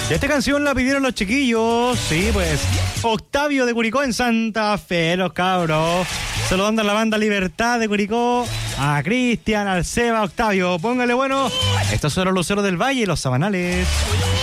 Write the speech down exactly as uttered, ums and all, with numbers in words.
Y esta canción la pidieron los chiquillos, sí, pues Octavio de Curicó en Santa Fe, los cabros. Saludando a la banda Libertad de Curicó, a Cristian, al Seba, Octavio. Póngale bueno. Estos son los Luceros del Valle y los Sabanales.